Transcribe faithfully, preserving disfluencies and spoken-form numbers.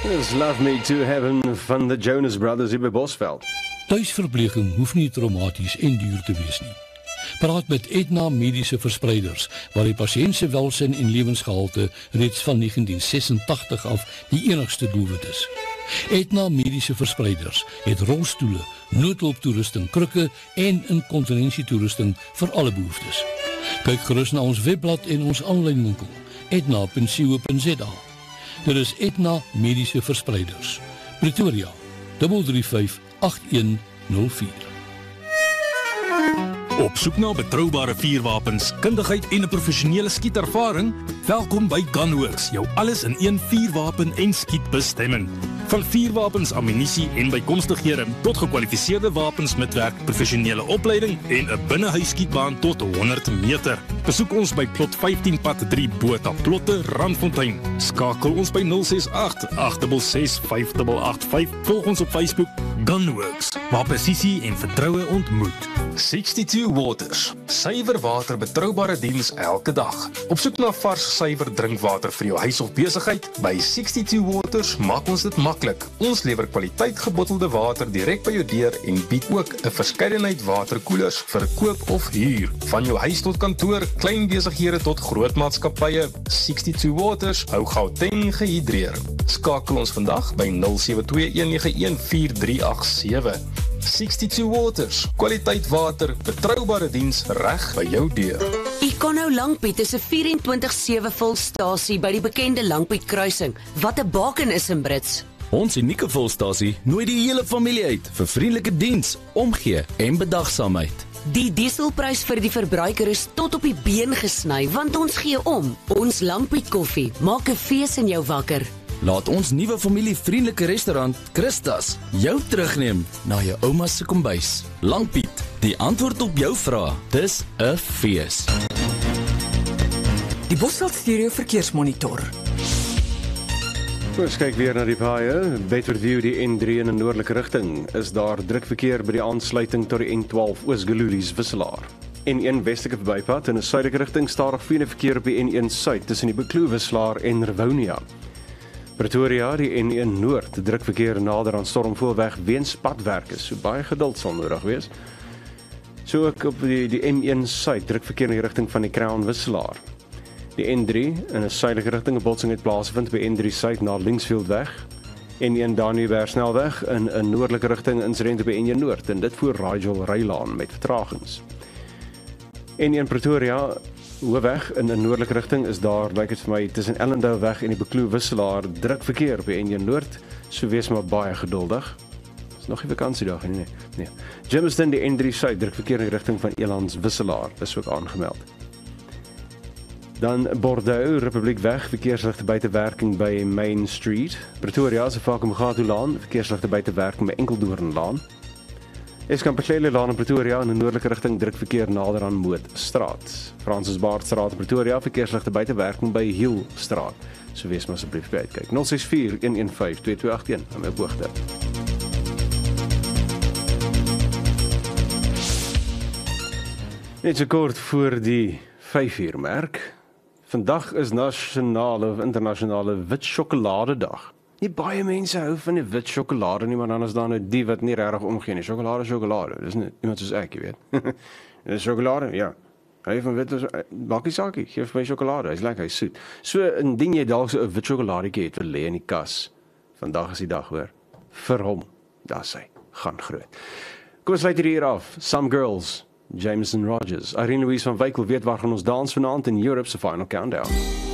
It's Love Me to Heaven van de Jonas Brothers hier by Bosveld. Tuisverpleging hoef nie traumaties en duur te wees nie. Praat met Aetna Mediese Verspreiders, waar die patiënt se welsyn en lewensgehalte reeds van negentien sesentagtig af die enigste doelwit is. Aetna Mediese Verspreiders het rolstoele, noodhulptoerusting, krikke en inkontinensietoerusting vir alle behoeftes. Kyk gerus na ons webblad en ons aanlyn winkel, aetna punt co punt za. Dit is Aetna Mediese Verspreiders, Pretoria, drie drie vyf agt een nul vier. Op soek na betroubare vuurwapens, kundigheid en 'n professionele skietervaring? Welkom by Gunworks, jou alles in een vuurwapen en skietbestemming. Van vuurwapens, ammunisie en bykomstighede tot gekwalifiseerde wapens met werk, professionele opleiding en 'n binnehuisskietbaan tot honderd meter. Besoek ons by plot vyftien pad drie Botha Plotte, Randfontein. Skakel ons by nul ses agt agt ses ses vyf agt agt vyf. Volg ons op Facebook Gunworks, waar presisie en vertroue ontmoet. sesentwee Waters, suiwer water betroubare diens elke dag. Op soek na vars suiwer drinkwater vir jou huis of besigheid? By sesentwee Waters maak ons dit maklik. Ons lewer kwaliteit gebottelde water direk by jou deur en bied ook 'n verskeidenheid waterkoelers vir koop of huur. Van jou huis tot kantoor, klein besighede tot groot maatskappye, sesentwee Waters hou Gauteng gehidreer. Skakel ons vandag by nul sewe twee een nege een vier drie agt sewe. sesentwee Waters, kwaliteit water, betroubare diens reg by jou deur. Econo Langpiet is 'n vyf en twintig sewe volstasie by die bekende Langpiet kruising. Wat 'n baken is in Brits. Ons unieke volstasie nooi die hele familie uit vir vriendelike diens, omgee en bedagsaamheid. Die dieselprys vir die verbruiker is tot op die been gesny, want ons gee om. Ons Langpiet koffie maak 'n fees in jou wakker. Laat ons nuwe familievriendelike restaurant Christas jou terugneem na jou ouma se kombuis. Langpiet, die antwoord op jou vrae. Dis 'n fees. Die Bosveld Stereo Verkeersmonitor. Ons kyk weer na die paaie. Betterview die N drie in 'n noordelike rigting. Is daar druk verkeer by die aansluiting tot die N twaalf Oos-Gululies Wisselaar. N een westelike verbypad in 'n suidelike rigting stadig vele verkeer op die N een suid tussen die Bekloo Wisselaar en Rivonia. Pretoria, die N een Noord, druk verkeer nader aan Stormvoelweg weens padwerke, so baie geduld sal nodig wees. So ook op die, die M een Suid, druk verkeer in die rigting van die Crown Wisselaar. Die N drie, in 'n suidelike rigting, 'n botsing het plaasgevind by N drie Suid na Linksfieldweg. N een Danieberg snelweg in 'n noordelike rigting insident by N een Noord, en dit voer Rigel Rylaan met vertragings. N een Pretoria, Hoofweg in 'n noordelike rigting is daar, lyk dit vir my, tussen Ellendale weg en die Bekloo Wisselaar druk verkeer by N een Noord, so wees maar baie geduldig. Is nog 'n vakansiedag nie, nee. nee. Germiston, die N drie Suid, druk verkeer in die rigting van Elands Wisselaar, is ook aangemeld. Dan Bordeaux, Republiekweg, verkeersligte buitewerking by Main Street. Pretoria, se Vakumagatu-laan, verkeersligte buitewerking by Enkeldoornlaan. Eskampetlele laan in Pretoria in 'n noordelike rigting druk verkeer nader aan Mootstraat. Francis Baardstraat in Pretoria, verkeersligte buitewerking by Hielstraat. So wees maar asseblief by uitkyk. nul ses vier een een vyf twee twee agt een aan my boogte. Net so kort voor die vyf uur merk. Vandag is nasionale of internasionale wit sjokoladedag. Nie baie mense hou van die wit sjokolade nie, maar dan is daar nou die wat nie regtig omgee nie. Sjokolade, sjokolade. Dis nie iemand soos ek, jy weet. Dis sjokolade, ja. Hy van wit is bakkie sakie, geef my sjokolade. Hy's lekker, hy's soet. So indien jy dalk so 'n wit sjokoladetjie het vir lê in die kas. Vandag is die dag hoor. Vir hom. Daar's hy. Gaan groot. Kom ons sluit hier af. Some Girls, Jameson Rogers. Irene Louise van Wyk wil weet waar gaan ons dans vanaand in Europe se Final Countdown.